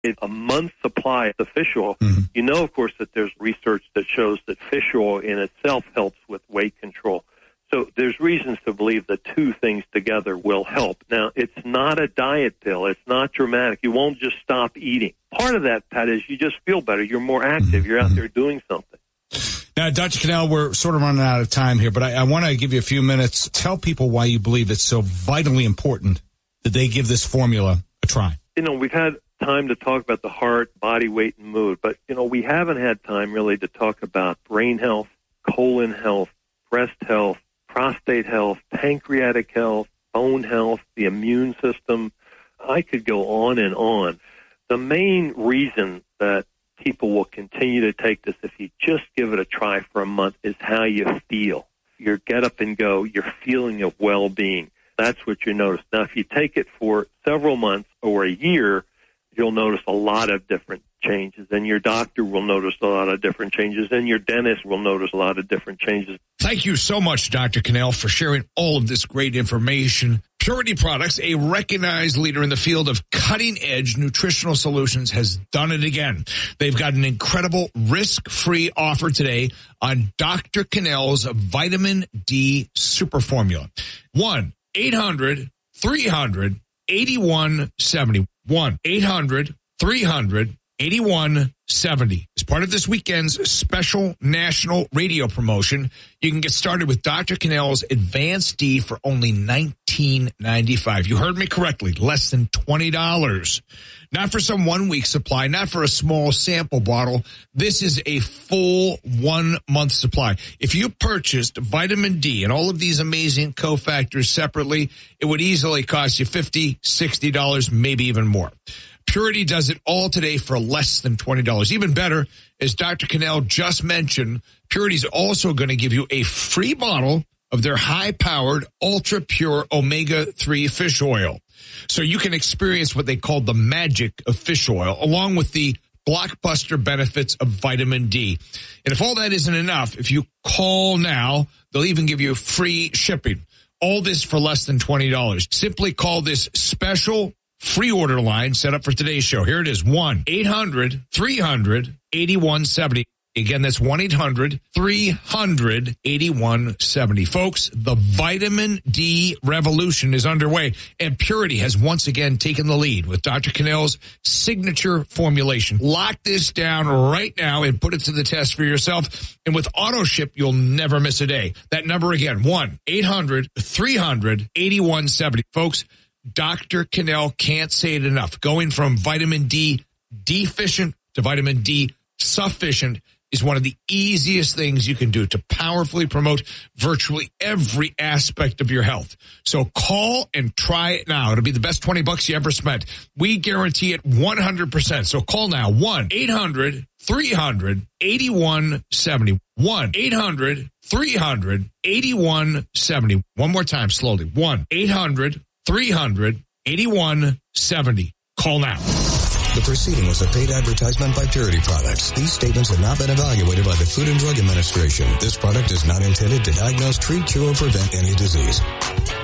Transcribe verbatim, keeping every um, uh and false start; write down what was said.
It's a month's supply of fish oil. Mm-hmm. You know, of course, that there's research that shows that fish oil in itself helps with weight control. So there's reasons to believe the two things together will help. Now, it's not a diet pill. It's not dramatic. You won't just stop eating. Part of that, Pat, is you just feel better. You're more active. You're out there doing something. Now, Doctor Cannell, we're sort of running out of time here, but I, I want to give you a few minutes. Tell people why you believe it's so vitally important that they give this formula a try. You know, we've had time to talk about the heart, body weight, and mood, but, you know, we haven't had time really to talk about brain health, colon health, breast health, prostate health, pancreatic health, bone health, the immune system. I could go on and on. The main reason that people will continue to take this if you just give it a try for a month is how you feel. Your get up and go, your feeling of well-being. That's what you notice. Now, if you take it for several months or a year, you'll notice a lot of different changes, and your doctor will notice a lot of different changes, and your dentist will notice a lot of different changes. Thank you so much, Doctor Cannell, for sharing all of this great information. Purity Products, a recognized leader in the field of cutting-edge nutritional solutions, has done it again. They've got an incredible risk-free offer today on Doctor Cannell's Vitamin D Super Formula. one eight hundred three hundred eighty-one seventy. one eight hundred three hundred eighty-one seventy. As part of this weekend's special national radio promotion, you can get started with Doctor Cannell's Advanced D for only nineteen ninety-five. You heard me correctly, less than twenty dollars. Not for some one-week supply, not for a small sample bottle. This is a full one-month supply. If you purchased vitamin D and all of these amazing cofactors separately, it would easily cost you fifty dollars, sixty dollars, maybe even more. Purity does it all today for less than twenty dollars. Even better, as Doctor Cannell just mentioned, Purity's also going to give you a free bottle of their high-powered, ultra-pure omega three fish oil. So you can experience what they call the magic of fish oil, along with the blockbuster benefits of vitamin D. And if all that isn't enough, if you call now, they'll even give you free shipping. All this for less than twenty dollars. Simply call this special free order line set up for today's show. Here it is, one eight hundred three hundred eighty-one seventy. Again, that's one eight hundred three hundred eighty-one seventy. Folks, the vitamin D revolution is underway, and Purity has once again taken the lead with Doctor Cannell's signature formulation. Lock this down right now and put it to the test for yourself. And with auto ship, you'll never miss a day. That number again, one eight hundred three hundred eighty-one seventy. Folks, Doctor Cannell can't say it enough. Going from vitamin D deficient to vitamin D sufficient is one of the easiest things you can do to powerfully promote virtually every aspect of your health. So call and try it now. It'll be the best twenty bucks you ever spent. We guarantee it one hundred percent. So call now, one eight hundred three hundred eighty-one seventy. one eight hundred three hundred eighty-one seventy. One more time, slowly. one eight hundred three hundred eighty-one seventy. Call now. The proceeding was a paid advertisement by Purity Products. These statements have not been evaluated by the Food and Drug Administration. This product is not intended to diagnose, treat, cure, or prevent any disease.